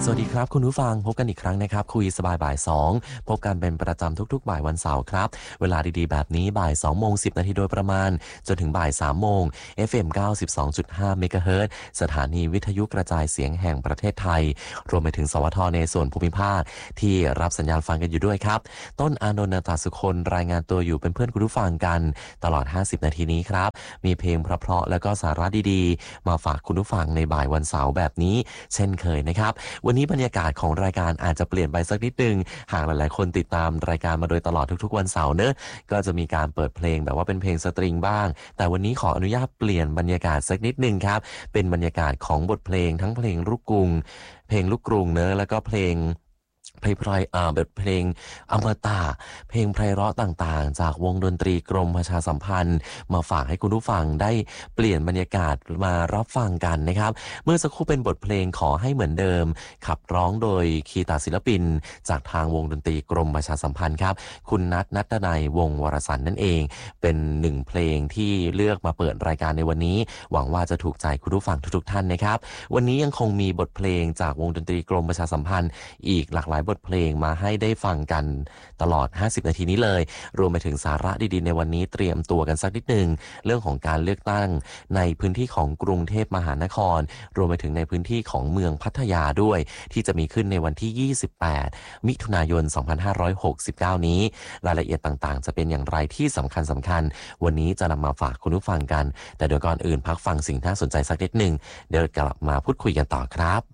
สวัสดีครับคุณผู้ฟังพบกันอีกครั้งนะครับคุยสบายบ่าย2พบกันเป็นประจำทุกๆบ่ายวันเสาร์ครับเวลาดีๆแบบนี้บ่าย2โมง10นาทีโดยประมาณจนถึงบ่าย3โมง FM 92.5 เมกะเฮิรตซ์สถานีวิทยุกระจายเสียงแห่งประเทศไทยรวมไปถึงสวทในส่วนภูมิภาคที่รับสัญญาณฟังกันอยู่ด้วยครับต้นอานนท์ ตาสุคนรายงานตัวอยู่เป็นเพื่อนคุณผู้ฟังกันตลอด50นาทีนี้ครับมีเพลงเพราะๆแล้วก็สาระดีๆมาฝากคุณผู้ฟังในบ่ายวันเสาร์แบบนี้เช่นเคยนะครับวันนี้บรรยากาศของรายการอาจจะเปลี่ยนไปสักนิดนึงหากหลายๆคนติดตามรายการมาโดยตลอดทุกๆวันเสาร์เนอะก็จะมีการเปิดเพลงแบบว่าเป็นเพลงสตริงบ้างแต่วันนี้ขออนุญาตเปลี่ยนบรรยากาศสักนิดนึงครับเป็นบรรยากาศของบทเพลงทั้งเพลงลูกกรุงเพลงลูกกรุงเนอะแล้วก็เพลงแบบเพลงอมตะเพลงไพเราะต่างๆจากวงดนตรีกรมประชาสัมพันธ์มาฝากให้คุณผู้ฟังได้เปลี่ยนบรรยากาศมารับฟังกันนะครับเมื่อสักครู่เป็นบทเพลงขอให้เหมือนเดิมขับร้องโดยคีตาศิลปินจากทางวงดนตรีกรมประชาสัมพันธ์ครับคุณนัทนัยวงศ์วรสันต์นั่นเองเป็นหนึ่งเพลงที่เลือกมาเปิดรายการในวันนี้หวังว่าจะถูกใจคุณผู้ฟังทุกๆท่านนะครับวันนี้ยังคงมีบทเพลงจากวงดนตรีกรมประชาสัมพันธ์อีกหลากหลายบทเพลงมาให้ได้ฟังกันตลอด50นาทีนี้เลยรวมไปถึงสาระดีๆในวันนี้เตรียมตัวกันสักนิดนึงเรื่องของการเลือกตั้งในพื้นที่ของกรุงเทพมหานครรวมไปถึงในพื้นที่ของเมืองพัทยาด้วยที่จะมีขึ้นในวันที่28มิถุนายน2569นี้รายละเอียดต่างๆจะเป็นอย่างไรที่สำคัญวันนี้จะนำมาฝากคุณผู้ฟังกันแต่โดยก่อนอื่นพักฟังสิ่งที่น่าสนใจสักนิดนึงเดี๋ยวกลับมาพูดคุยกันต่อครับ